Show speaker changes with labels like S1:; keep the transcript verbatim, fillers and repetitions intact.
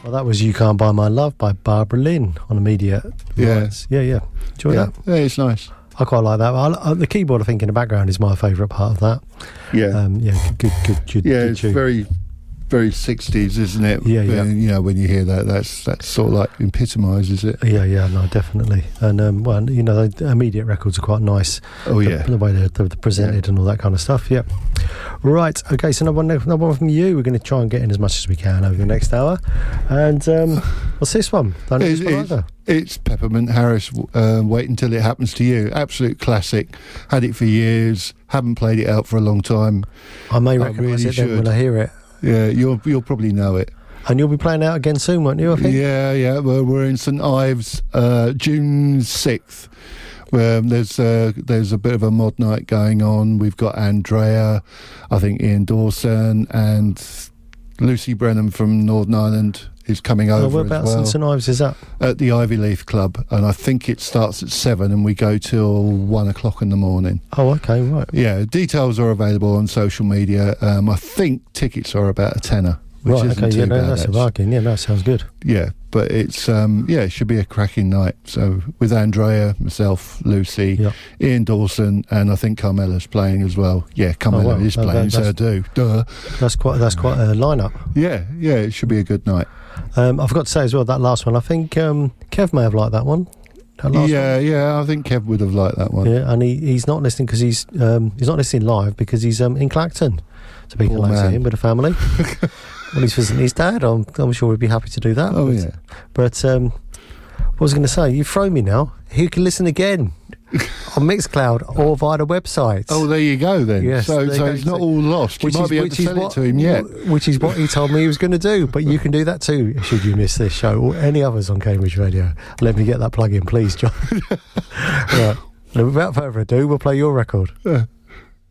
S1: Well, that was You Can't Buy My Love by Barbara Lynn on Immediate
S2: Yeah.
S1: Rights. Yeah, yeah. Enjoy
S2: yeah.
S1: that?
S2: Yeah, it's nice.
S1: I quite like that. I, I, the keyboard, I think, in the background is my favourite part of that.
S2: Yeah.
S1: Um, yeah, good, good, good.
S2: yeah,
S1: good
S2: it's
S1: tune.
S2: very, very sixties, isn't it?
S1: Yeah, yeah.
S2: Uh, you know, when you hear that, that's that's sort of like epitomises it.
S1: Yeah, yeah, no, definitely. And, um, well, you know, the Immediate records are quite nice.
S2: Oh,
S1: the,
S2: yeah.
S1: The way they're, they're presented
S2: Yeah.
S1: and all that kind of stuff, yeah. Right, okay, so another one, another one from you. We're going to try and get in as much as we can over the next hour. And um, what's this one? Don't know
S2: It's,
S1: this one
S2: it's,
S1: either.
S2: it's Peppermint Harris, uh, Wait Until It Happens to You. Absolute classic. Had it for years. Haven't played it out for a long time.
S1: I may
S2: I
S1: recognise
S2: really
S1: it then when
S2: should.
S1: I hear it.
S2: Yeah, you'll you'll probably know it.
S1: And you'll be playing out again soon, won't you, I think?
S2: Yeah, yeah. We're, we're in St Ives, uh, June sixth. Um, there's uh, there's a bit of a mod night going on. We've got Andrea, I think Ian Dawson, and Lucy Brennan from Northern Ireland is coming
S1: Oh,
S2: over as
S1: whereabouts
S2: well.
S1: in St Ives is that?
S2: At the Ivy Leaf Club, and I think it starts at seven and we go till one o'clock in the morning.
S1: Oh, okay, right.
S2: Yeah, details are available on social media. Um, I think tickets are about a tenner, which
S1: Right,
S2: isn't
S1: okay,
S2: too
S1: yeah, no,
S2: bad.
S1: that's a
S2: actually.
S1: bargain. Yeah, that sounds good.
S2: Yeah, but it's um, yeah, it should be a cracking night. So with Andrea, myself, Lucy,
S1: Yeah.
S2: Ian Dawson, and I think Carmela's playing as well. Yeah, Carmela
S1: Oh, wow.
S2: is
S1: No,
S2: playing,
S1: that-
S2: so I do. Duh.
S1: That's quite that's quite a lineup.
S2: Yeah, yeah, it should be a good night.
S1: Um, I forgot to say as well, that last one, I think um, Kev may have liked that one. That last
S2: Yeah, yeah, I think Kev would have liked that one.
S1: one. Yeah, and he, he's not listening because he's um, he's not listening live because he's um, in Clacton to be
S2: Poor
S1: hello to
S2: man.
S1: him with a family. Well, he's visiting his dad. I'm, I'm sure he'd be happy to do that.
S2: Oh,
S1: but,
S2: yeah.
S1: But um, what was I going to say? You've thrown me now. He can listen again on Mixcloud or via the website.
S2: Oh, there you go then.
S1: Yes,
S2: so
S1: there you
S2: so
S1: go.
S2: it's not all lost. You might be able to sell it to him yet.
S1: Which is what he told me he was going to do. But you can do that too, should you miss this show or any others on Cambridge Radio. Let me get that plug in, please, John. Right. Without further ado, we'll play your record.
S2: Uh,